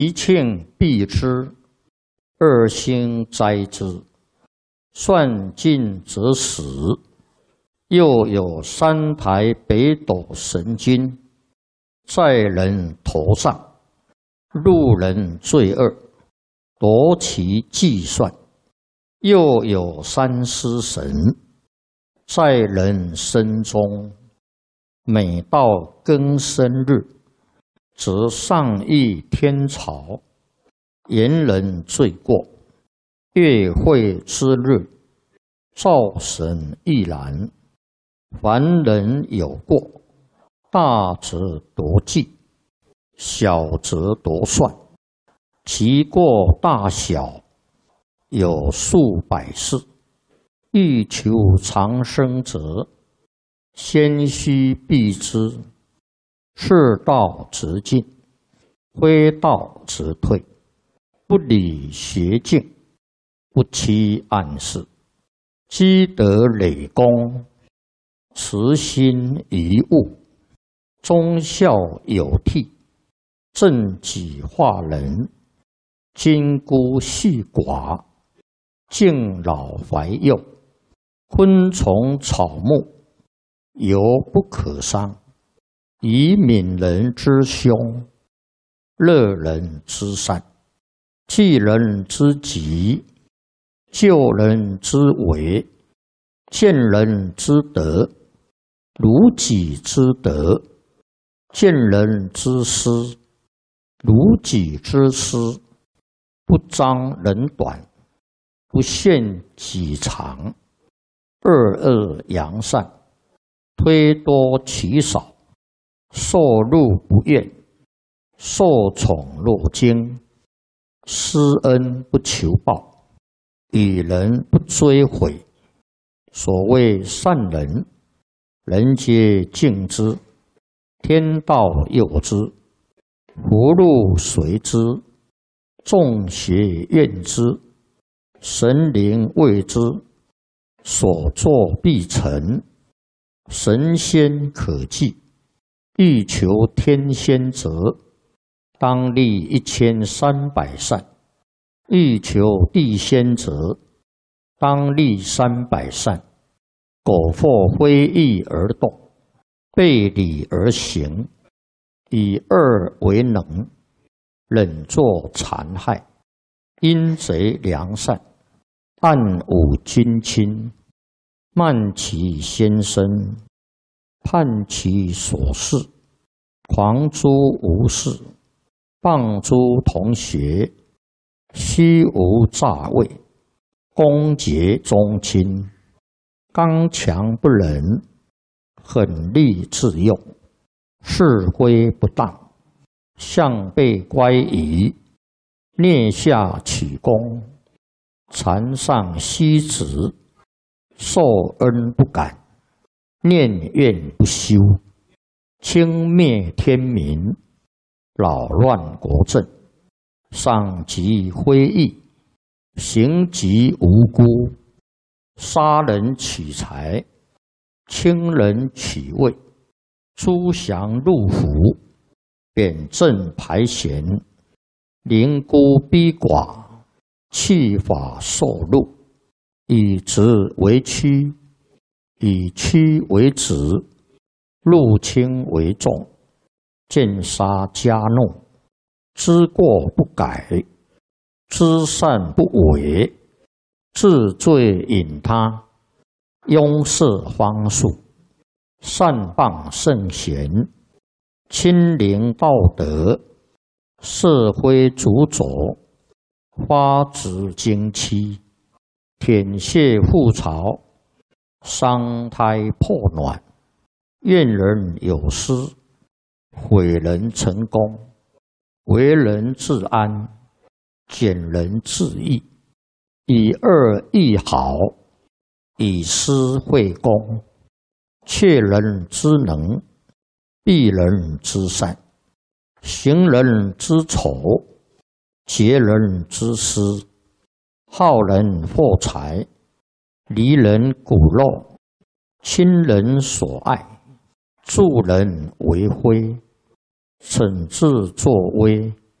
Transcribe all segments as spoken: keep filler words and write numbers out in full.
一庆必之，二星灾之。算尽则死。又有三台北斗神君在人头上，路人罪恶，夺其计算。又有三尸神在人身中，每到庚申日，则上议天朝，言人罪过。月会之日，灶神亦然。凡人有过，大则夺计，小则夺算。其过大小，有数百事。欲求长生者，先须避之。是道则进，非道则退。不理邪径，不欺暗室。积德累功，慈心遗物。忠孝有悌，正己化人。金孤细寡，敬老怀幼。昆虫草木，犹不可伤。以悯人之凶，乐人之善。济人之急，救人之危。见人之德，如己之德；见人之失，如己之失。不彰人短，不限己长。二恶扬善，推多其少。受禄不怨，受宠若惊。施恩不求报，与人不追悔。所谓善人，人皆敬之，天道佑之，福禄随之，众邪怨之，神灵畏之。所作必成，神仙可祭。欲求天仙者，当立一千三百善；欲求地仙者，当立三百善。苟或非义而动，背礼而行，以恶为能，忍作残害，阴贼良善，暗忤君亲，慢其先生，叛其所事，狂诸无事，谤诸同学，虚无诈伪，攻讦宗亲，刚强不仁，狠戾自用，是非不当，向背乖疑，蹑下取功，残上息止，受恩不感，念怨不休，轻蔑天民，扰乱国政，赏及非义，刑及无辜，杀人取财，轻人取位，诛降入府，贬正排贤，凌孤逼寡，弃法受禄，以直为曲，以曲为直，入轻为重，见杀加怒，知过不改，知善不为，治罪引他，拥塞方术，善谤圣贤，亲临道德，社会主佐，花枝经期，舔血覆巢，伤胎破卵，怨人有失，毁人成功，为人自安，减人自义，以恶易好，以私会公，窃人之能，避人之善，行人之丑，劫人之私，好人获财，离人骨肉，亲人所爱，助人为非，惩治作威，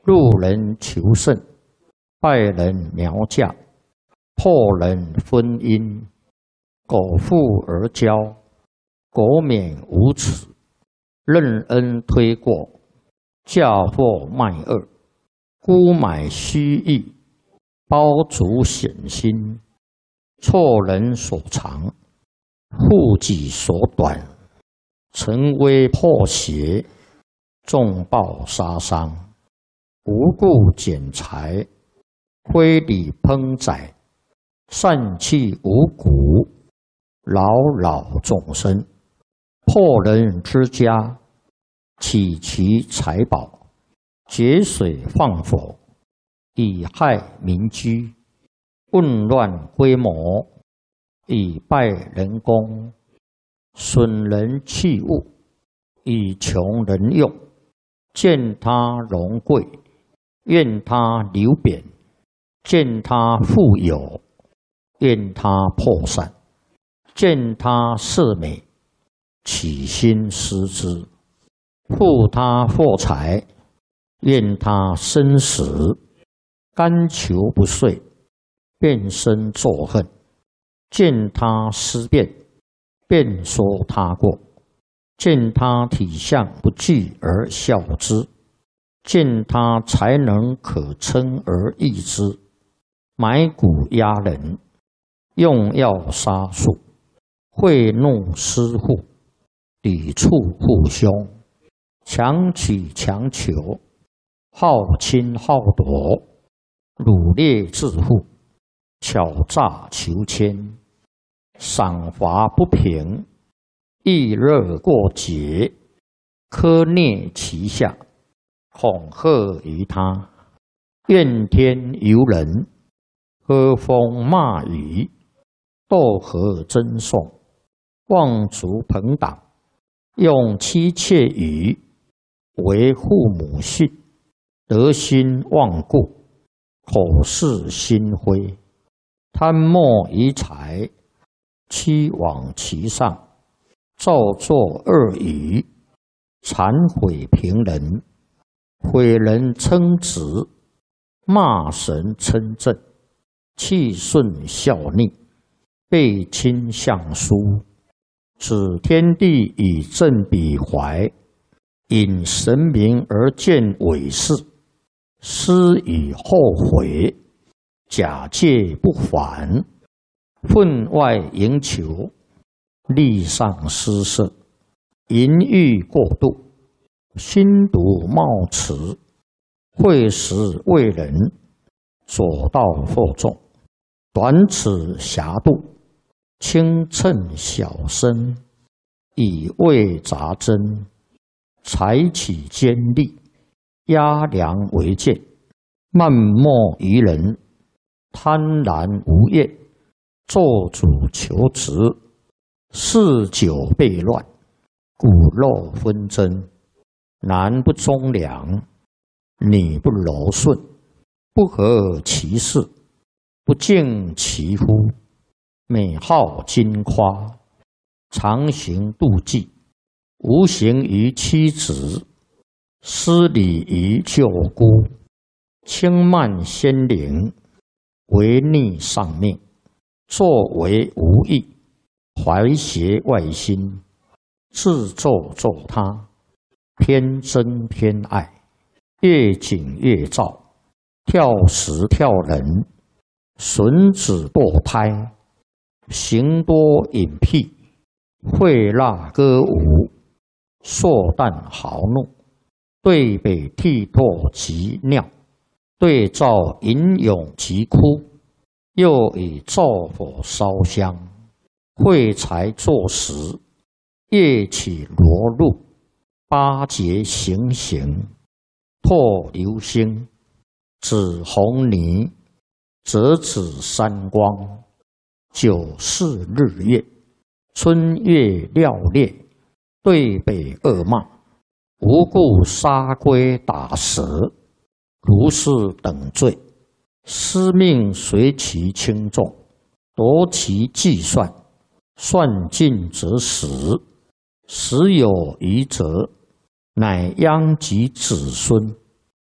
入人求胜，败人苗嫁，破人婚姻，苟富而骄，苟免无耻，任恩推过，嫁祸卖恶，沽买虚意，包足险心，错人所长，护己所短，沉危破邪，重报杀伤，无故剪裁，非礼烹宰，散弃五谷，扰扰众生，破人之家，起其财宝，劫水放火，以害民居，混乱规模，以败人功，损人器物，以穷人用，见他荣贵，愿他流贬，见他富有，愿他破散，见他色美，起心思之，护他获财，愿他生死，甘求不遂，便生作恨，见他思变，便说他过，见他体相不具而笑之，见他才能可称而异之，买骨压人，用药杀术，贿弄私户，抵触父兄，强取强求，好侵好夺，掳掠致富，巧诈求签，赏罚不平，易热过节，苛虐其下，恐吓于他，怨天尤人，喝风骂雨，斗和争讼，妄族朋党，用妻妾语，为父母训，得心忘故，口是心非，贪墨于财，欺罔其上，造作恶语，谄毁平人，毁人称职，骂神称正，气顺效逆，背亲相疏，指天地以正彼怀，引神明而见伪事，思以后悔，假借不还，分外营求，力上失色，淫欲过度，心毒冒迟，会时为人，左道惑众，短尺狭度，轻称小身，以为杂针，采取尖利，压梁为剑，漫莫于人，贪婪无厌，做主求职，嗜酒悖乱，骨肉纷争，男不忠良，女不柔顺，不合其事，不敬其夫，美好矜夸，常行妒忌，无形于妻子，失礼于舅姑，轻慢先灵，违逆上命，作为无益，怀邪外心，自作作他，偏憎偏爱，越紧越躁，跳时跳人，损子堕胎，行多隐僻，会蜡歌舞，硕诞豪怒，对北涕唾及尿，对照吟咏及哭，又以灶火烧香，会财作食，夜起罗露，八节行刑，破流星，指红泥，折指山光，九四日月，春月料裂，对北恶骂，无故杀龟打蛇，如是等罪，司命随其轻重，夺其计算，算尽则死，死有余则，乃殃及子孙，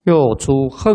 又出恨